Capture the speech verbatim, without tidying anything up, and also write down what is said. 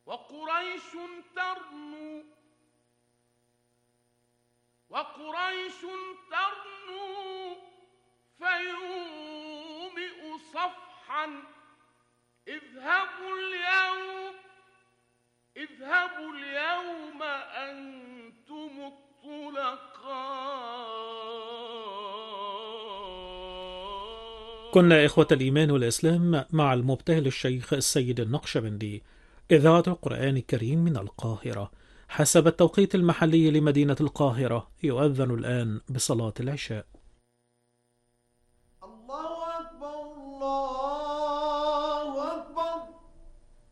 وقريش ترنو وقريش ترنو فيومئ صفحا اذهبوا اليوم اذهبوا اليوم أنتم الطلقاء. كنا إخوة الإيمان والإسلام مع المبتهل الشيخ السيد النقشبندي، إذاعة القرآن الكريم من القاهرة. حسب التوقيت المحلي لمدينة القاهرة يؤذن الآن بصلاة العشاء.